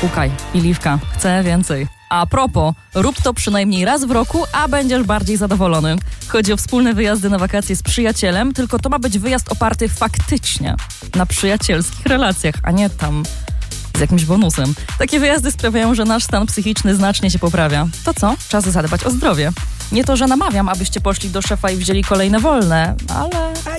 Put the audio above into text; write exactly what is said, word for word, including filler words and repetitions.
Pukaj, Iliwka, chcę więcej. A propos, rób to przynajmniej raz w roku, a będziesz bardziej zadowolony. Chodzi o wspólne wyjazdy na wakacje z przyjacielem, tylko to ma być wyjazd oparty faktycznie na przyjacielskich relacjach, a nie tam z jakimś bonusem. Takie wyjazdy sprawiają, że nasz stan psychiczny znacznie się poprawia. To co? Czas zadbać o zdrowie. Nie to, że namawiam, abyście poszli do szefa i wzięli kolejne wolne, ale...